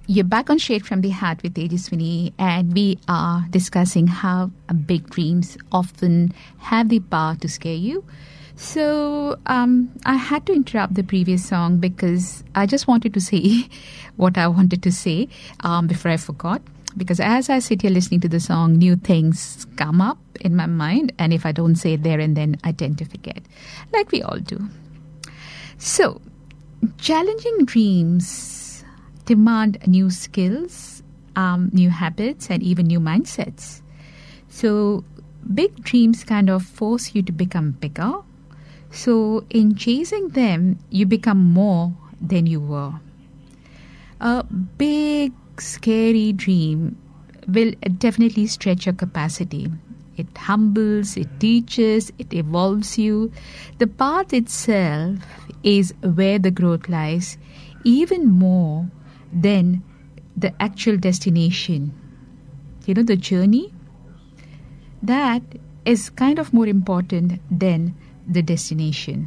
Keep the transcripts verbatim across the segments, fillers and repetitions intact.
You're back on Straight from the Heart with Tejaswini, and we are discussing how big dreams often have the power to scare you. So um, I had to interrupt the previous song because I just wanted to say what I wanted to say um, before I forgot. Because as I sit here listening to the song, new things come up in my mind. And if I don't say it there and then, I tend to forget, like we all do. So, challenging dreams demand new skills, um, new habits, and even new mindsets. So, big dreams kind of force you to become bigger. So, in chasing them, you become more than you were. A big, scary dream will definitely stretch your capacity. It humbles, it teaches, it evolves you. The path itself is where the growth lies, even more than the actual destination. You know, the journey, that is kind of more important than the destination.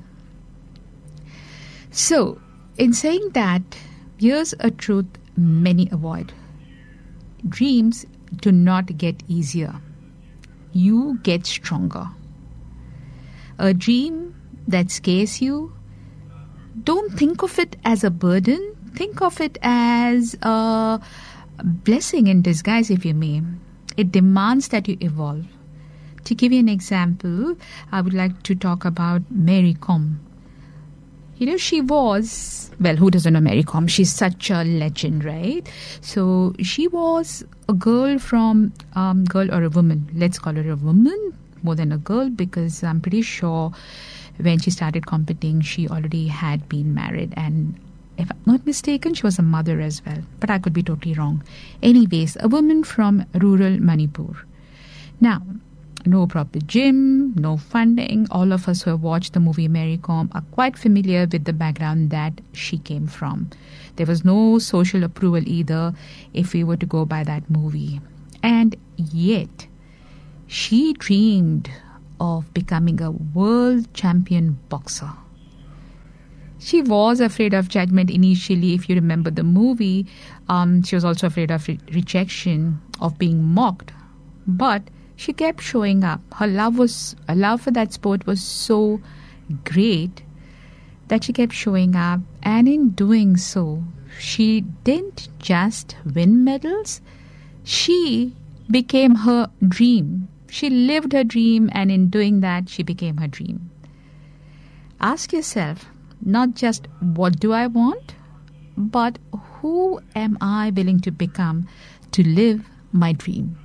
So, in saying that, here's a truth many avoid. Dreams do not get easier. You get stronger. A dream that scares you, don't think of it as a burden. Think of it as a blessing in disguise, if you may. It demands that you evolve. To give you an example, I would like to talk about Mary Kom. You know, she was, well, who doesn't know Mary Kom? She's such a legend, right? So she was a girl from, um, girl or a woman. Let's call her a woman more than a girl, because I'm pretty sure when she started competing, she already had been married. And if I'm not mistaken, she was a mother as well. But I could be totally wrong. Anyways, a woman from rural Manipur. Now, no proper gym, no funding. All of us who have watched the movie Mary Kom are quite familiar with the background that she came from. There was no social approval either if we were to go by that movie. And yet, she dreamed of becoming a world champion boxer. She was afraid of judgment initially, if you remember the movie. Um, she was also afraid of re- rejection, of being mocked. But she kept showing up. Her love was, her love for that sport was so great that she kept showing up. And in doing so, she didn't just win medals. She became her dream. She lived her dream, and in doing that, she became her dream. Ask yourself, not just what do I want, but who am I willing to become to live my dream?